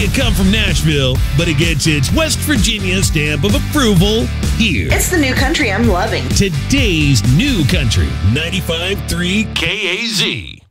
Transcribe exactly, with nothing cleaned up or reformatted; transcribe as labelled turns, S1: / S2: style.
S1: may have come from Nashville, but it gets its West Virginia stamp of approval here.
S2: It's the new country I'm loving.
S1: Today's new country, ninety-five point three K A Z.